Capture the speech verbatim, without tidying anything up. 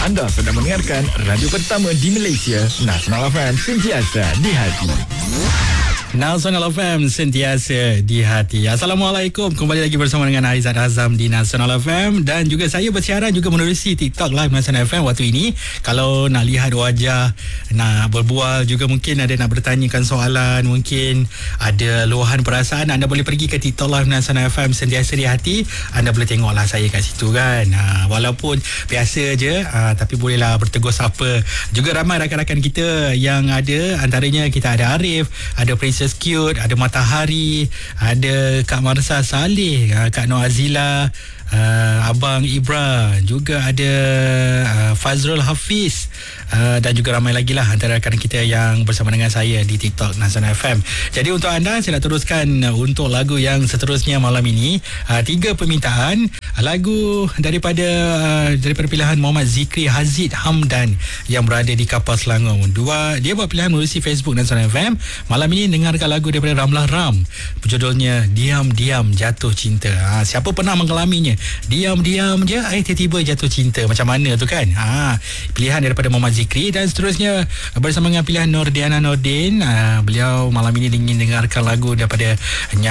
Anda sedang mendengarkan radio pertama di Malaysia, Nasional F M, sentiasa di hati. Nasional F M, sentiasa di hati. Assalamualaikum. Kembali lagi bersama dengan Aizat Azam di Nasional F M. Dan juga saya bersiaran juga menerusi TikTok Live Nasional F M waktu ini. Kalau nak lihat wajah, nak berbual, juga mungkin ada nak bertanyakan soalan, mungkin ada luahan perasaan, anda boleh pergi ke TikTok Live Nasional F M sentiasa di hati. Anda boleh tengoklah saya kat situ kan. Ha, walaupun biasa je, ha, tapi bolehlah bertegur sapa. Juga ramai rakan-rakan kita yang ada. Antaranya kita ada Arif, ada Princess Cute, ada Matahari, ada Kak Marsa Saleh, Kak Nur Azila, uh, Abang Ibra, juga ada uh, Fazrul Hafiz, uh, dan juga ramai lagi lah antara rakan kita yang bersama dengan saya di TikTok Nasional F M. Jadi untuk anda, saya nak teruskan untuk lagu yang seterusnya malam ini. Uh, tiga permintaan lagu daripada uh, daripada pilihan Muhammad Zikri Hazid Hamdan yang berada di Kapal Selangor. Dua, dia buat pilihan melalui Facebook Nasional F M. Malam ini dengarkan lagu daripada Ramlah Ram, berjudulnya Diam-Diam Jatuh Cinta. Ha, siapa pernah mengalaminya? Diam-diam je, eh tiba-tiba jatuh cinta. Macam mana tu kan? Ha, pilihan daripada Muhammad Zikri. Dan seterusnya bersama dengan pilihan Nordiana Nordin. Ha, beliau malam ini ingin dengarkan lagu daripada